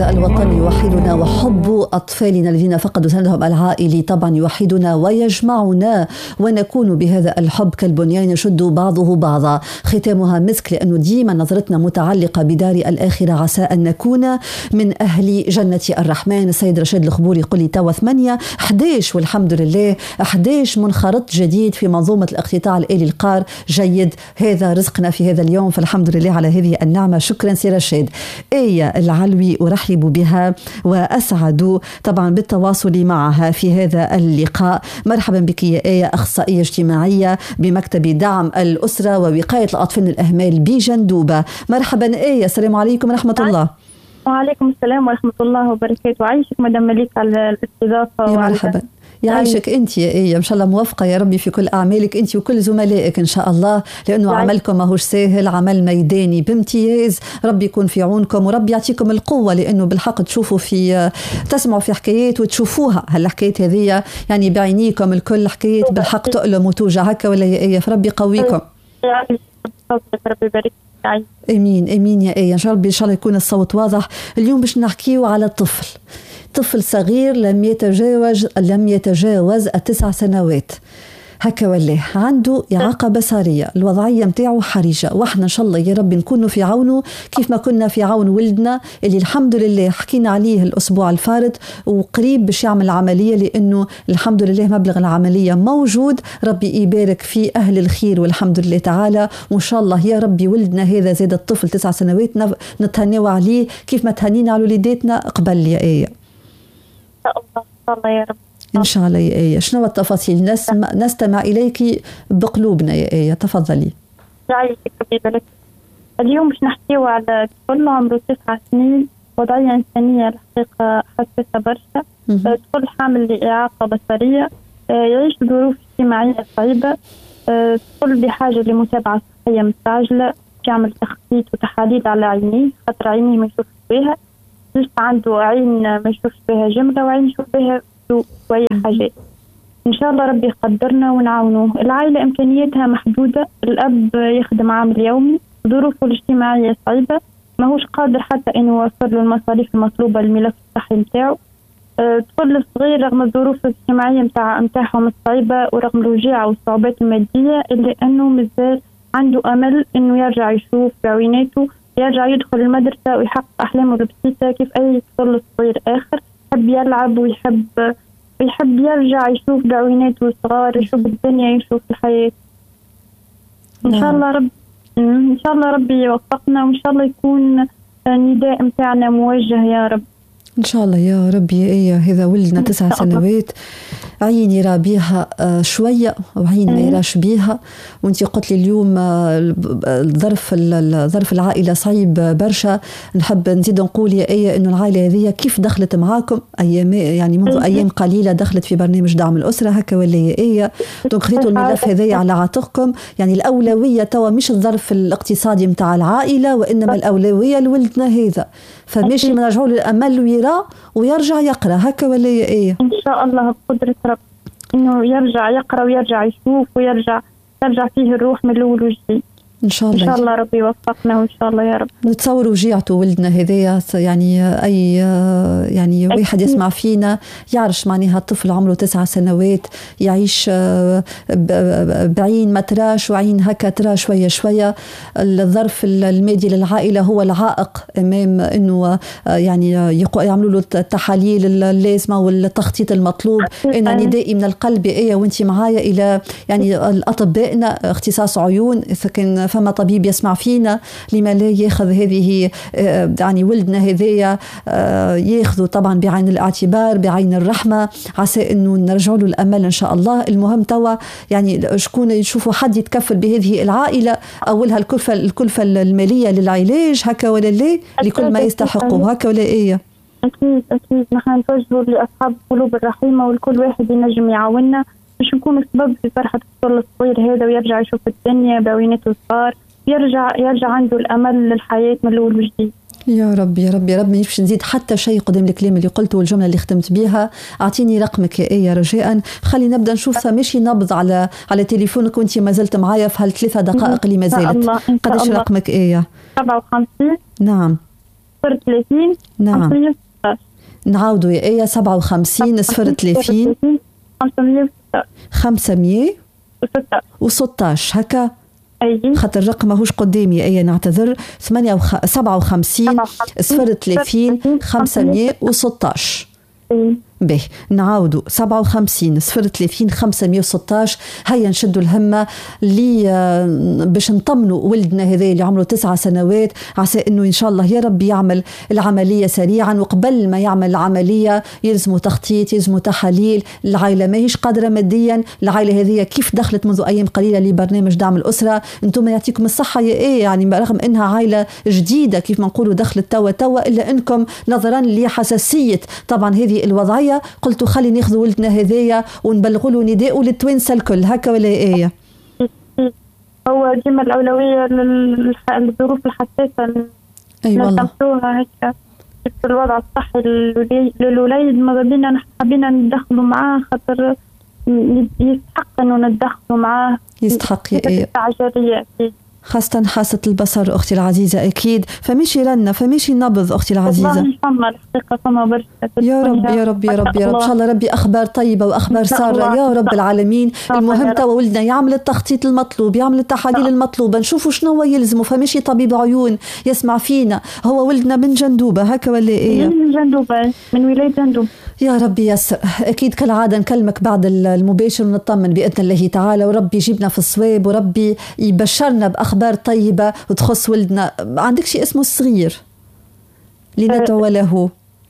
هذا الوطن يوحدنا، وحب أطفالنا الذين فقدوا سندهم العائلي طبعا يوحدنا ويجمعنا، ونكون بهذا الحب كالبنيان يشد بعضه بعضا. ختامها مسك، لأنه ديما نظرتنا متعلقة بدار الآخرة، عسى أن نكون من أهل جنة الرحمن. السيد رشيد الخبوري يقول لي توا 8 11 والحمد لله 11 منخرط جديد في منظومة الاقتطاع الآلي القار. جيد، هذا رزقنا في هذا اليوم، فالحمد لله على هذه النعمة. شكرا سي رشيد. آية العلوي أرحب بها وأسعد طبعا بالتواصل معها في هذا اللقاء. مرحبا بك يا آية، أخصائية اجتماعية بمكتب دعم الأسرة ووقاية الأطفال من الأهمال بجندوبة. مرحبا آية، السلام عليكم ورحمة الله. وعليكم السلام ورحمة الله وبركاته. عايشك مدام مليك على الاستضافة. يا مرحبا، يعيشك أنت يا إيه، إن شاء الله موفقة يا ربي في كل أعمالك أنت وكل زملائك إن شاء الله، لأنه عملكم ماهوش سهل، عمل ميداني بامتياز. ربي يكون في عونكم وربي يعطيكم القوة، لأنه بالحق تشوفوا تسمعوا في حكايات وتشوفوها هالحكايات هذه يعني بعينيكم الكل، حكايات بالحق تؤلم وتوجع هكا ولا يا إيه، فربي قويكم. ربي يبارك. امين امين يا ايه، ان شاء الله يكون الصوت واضح. اليوم باش نحكيو على طفل صغير لم يتجاوز 9 سنوات هكا، ولا عنده إعاقة بصرية، الوضعية متاعه حرجة، واحنا إن شاء الله يا رب نكونوا في عونه كيف ما كنا في عون ولدنا اللي الحمد لله حكينا عليه الأسبوع الفارط، وقريب باش يعمل عملية، لأنه الحمد لله مبلغ العملية موجود. ربي يبارك في أهل الخير والحمد لله تعالى، وإن شاء الله يا ربي ولدنا هذا زاد الطفل 9 سنوات نتهنوا عليه كيف ما تهنينا على وليداتنا قبل يا آية. إن شاء الله يا رب. إن شاء الله يا آية. شنو التفاصيل؟ نستمع إليك بقلوبنا يا آية، تفضلي. اليوم باش نحكيو على طفل عمره 9 سنين، وضعية إنسانية الحقيقة حساسة برشا. طفل حامل لإعاقة بصرية، يعيش ظروف اجتماعية صعيبة. طفل بحاجة لمتابعة صحية مستعجلة، يعمل تخطيط وتحاليل على عينيه، خاطر عينيه ما يشوفش بها. لسه عنده عين ما يشوفش بها جملة، وعين يشوف بها شوية حاجات. إن شاء الله ربي يقدرنا ونعاونوه. العائلة إمكانياتها محدودة، الأب يخدم عامل يومي، ظروفه الاجتماعية صعيبة، ما هوش قادر حتى إنه يوفر له المصاريف المطلوبة للملف الصحي متاعه. الطفل الصغير رغم الظروف الاجتماعية متاعهم الصعيبة ورغم الوجيعة والصعوبات المادية، إلا أنه مازال عنده أمل إنه يرجع يشوف بعيناته، يرجع يدخل المدرسة ويحقق أحلامه البسيطة كيف أي طفل صغير آخر. يحب يلعب ويحب يرجع يشوف بعيناته الصغار، يشوف الدنيا، يشوف الحياة. إن شاء الله ربي يوفقنا، وإن شاء الله يكون النداء متاعنا موجه يا رب. إن شاء الله يا رب يا إيه. هذا ولدنا 9 سنوات، عين يرى بيها شوية وعين ما يراش بيها، وانتي قلت لي اليوم ظرف العائلة صعيب برشا. نحب نزيد نقول يا إيه إنه العائلة هذه كيف دخلت معاكم أيام، يعني منذ أيام قليلة دخلت في برنامج دعم الأسرة هكا ولا يا إيه؟ دونك خذيتوا الملف هذا على عاتقكم، يعني الأولوية توا مش الظرف الاقتصادي متاع العائلة، وإنما الأولوية لولدنا هذا، فماشي نرجعوا للأمل ويرى ويرجع يقرأ هكا ولا يا إيه؟ إن شاء الله بقدرة رب إنه يرجع يقرأ ويرجع يشوف ويرجع فيه الروح من الأول وجديد. إن شاء الله ربي يوفقنا، وإن شاء الله يا رب. نتصوروا جيعته ولدنا هذايا، يعني أي يعني واحد يسمع فينا يعرف معناها الطفل عمره 9 سنوات يعيش بعين ما تراش وعين هكا ترى شوية شوية. الظرف المادي للعائلة هو العائق أمام إنه يعني يعملوا له التحاليل اللازمة والتخطيط المطلوب. أنا ندائي من القلب إيه وانتي معايا إلى يعني الأطبائنا اختصاص عيون، إذا كان فما طبيب يسمع فينا لما لا ياخذ هذه يعني ولدنا هذايا ياخذوا طبعا بعين الاعتبار، بعين الرحمة، عسى انه نرجع له الامل ان شاء الله. المهم توا يعني شكون يشوفوا حد يتكفل بهذه العائلة، اولها الكلفة المالية للعلاج هكا ولا لا، لكل ما يستحقوا هكا ولا ايه؟ اكيد نحن نتوجهوا لاصحاب القلوب الرحيمة، والكل واحد ينجم يعاوننا باش نكون سبب في فرحة الطفل الصغير هذا، ويرجع يشوف الدنيا بعيناته الصغار، يرجع عنده الأمل للحياة من الأول وجديد. يا رب يا رب يا رب. ما يفش نزيد حتى شيء قدام الكلام اللي قلته والجملة اللي ختمت بيها. أعطيني رقمك يا إيه رجاء، خلي نبدأ نشوف ماشي نبض على تليفونك وانتي ما زلت معايا في هال3 دقائق اللي ما زالت. قديش رقمك إيه؟ 57 نعم 30 نعم 516. نعاودوا يا آية 57 صفر 30 516 هكا. خاطر الرقم ماهوش قدامي يا آية نعتذر. 57 صفر 30 516. به نعاودوا 57 صفر 30 516. هيا نشدوا الهمة اللي باش نطمنوا ولدنا هذا اللي عمره 9 سنوات، عسى انه ان شاء الله يا رب يعمل العملية سريعا، وقبل ما يعمل العملية يلزموا تخطيط، يلزموا تحاليل. العائلة ماهيش قادرة ماديا، العائلة هذه كيف دخلت منذ ايام قليلة لبرنامج دعم الأسرة. انتم يعطيكم الصحة يا ايه، يعني رغم انها عائلة جديدة كيف ما نقولوا دخلت توا الا انكم نظرا لحساسية طبعا هذه الوضعية قلتوا خلي ناخذ ولدنا هذايا ونبلغوا له نداء للتوانسه الكل، هكا ولا ايه؟ هو ديما الاولويه للظروف الحساسه. اي والله هيك في الوضع الصحي للوليد، ماذا بينا حابين ندخلوا معاه خاطر يستحق انه ندخلوا معاه. يستحق يا ايه التعجريه خاصة حاسة البصر أختي العزيزة أكيد. فمشي رنة فمشي نبض أختي العزيزة. والله فما الحقيقة فما برشا. يا رب يا رب يا رب يا رب إن شاء الله ربي أخبار طيبة وأخبار سارة يا رب العالمين. المهم توا ولدنا يعمل التخطيط المطلوب، يعمل التحاليل المطلوبة، نشوفوا شنو يلزمه. فمشي طبيب عيون يسمع فينا. هو ولدنا من جندوبة هكا ولا إيه؟ من جندوبة، من ولاية جندوب. يا ربي يسر. أكيد كالعادة نكلمك بعد المباشر ونطمن بإذن الله تعالى، وربي يجيبنا في الصواب، وربي يبشرنا بأخبار طيبة وتخص ولدنا. عندك شيء اسمه الصغير لندعو له؟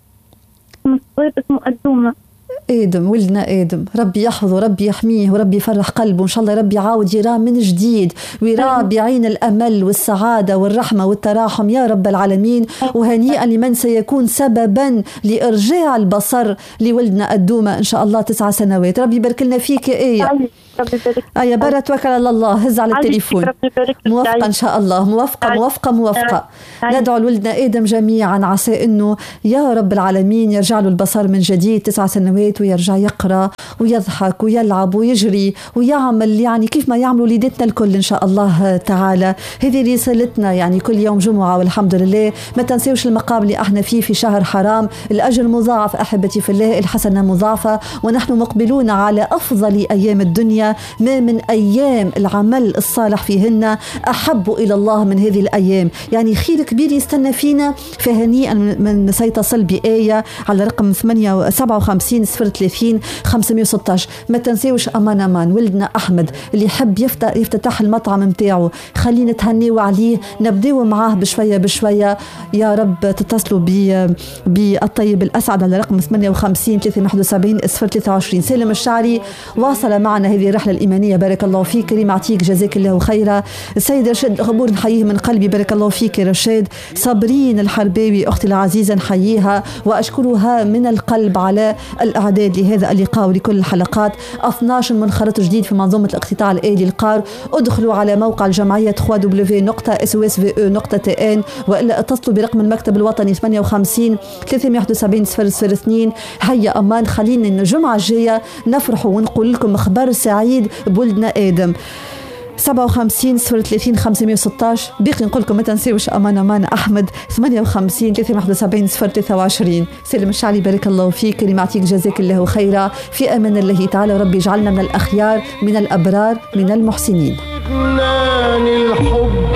الصغير اسمه أدومة. آدم، ولدنا آدم، ربي يحفظه، ربي يحميه، وربي يفرح قلبه إن شاء الله. ربي يعاود يراه من جديد ويراه بعين الأمل والسعادة والرحمة والتراحم يا رب العالمين. وهنيئا لمن سيكون سببا لإرجاع البصر لولدنا أدومة إن شاء الله 9 سنوات. ربي يبارك لنا فيك يا آية. يا برا توكل على الله، هز على التليفون. موافقة إن شاء الله، موافقة. ندعو لولدنا آدم جميعا عسى إنه يا رب العالمين يرجع له البصر من جديد 9 سنوات، ويرجع يقرأ ويضحك ويلعب ويجري ويعمل يعني كيف ما يعملوا وليدتنا الكل إن شاء الله تعالى. هذه رسالتنا يعني كل يوم جمعة والحمد لله. ما تنسيوش المقام اللي احنا فيه في شهر حرام، الأجر مضاعف أحبتي في الله، الحسنة مضاعفة، ونحن مقبلون على أفضل أيام الدنيا. ما من أيام العمل الصالح فيهن أحب إلى الله من هذه الأيام، يعني خير كبير يستنى فينا. فهنيئا من سيتصل بآية على رقم 57 صفر 30 516. ما تنسيوش أمان ولدنا أحمد اللي يحب يفتتح المطعم متاعه، خلينا نتهنيو عليه، نبدأوا معاه بشوية. يا رب تتصلوا بالطيب الأسعد على رقم 58 371 صفر 23. سالم الشعري واصل معنا هذه الرحلة الإيمانية، بارك الله فيك. كريم عتيك جزاك الله خيرا. السيد رشاد غبور نحييه من قلبي، بارك الله فيك يا رشاد. صابرين الحرباوي أختي العزيزة نحييها وأشكرها من القلب على الإعداد لهذا اللقاء ولكل الحلقات. 12 منخرط جديد في منظومة الاقتطاع الآلي القار. ادخلوا على موقع الجمعية www.sosve.tn وإلا اتصلوا برقم المكتب الوطني 58 371 002. هيا أمان خلينا الجمعة الجاية نفرحوا ونقول لكم خبر سعيد بولدنا آدم. 57 صفر 30 516. باقي نقول لكم ما تنسيوش أمان أحمد 58 371 صفر 23. سلم الشعلي بارك الله فيك. كريم عتيك جزاك الله خيرا. في أمان الله تعالى، وربي يجعلنا من الأخيار، من الأبرار، من المحسنين. الحب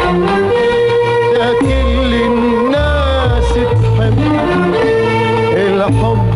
يا كل الناس تحب الحب